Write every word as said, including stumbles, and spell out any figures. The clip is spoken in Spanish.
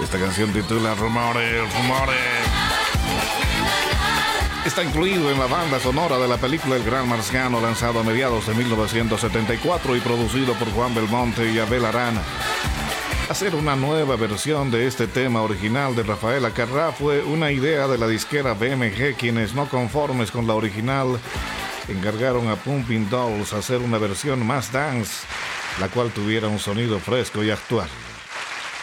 Esta canción titula Rumores, Rumores. Está incluido en la banda sonora de la película El Gran Marciano, lanzado a mediados de mil novecientos setenta y cuatro y producido por Juan Belmonte y Abel Arana. Hacer una nueva versión de este tema original de Rafael Acarrá fue una idea de la disquera B M G, quienes, no conformes con la original, encargaron a Pumping Dolls hacer una versión más dance, la cual tuviera un sonido fresco y actual.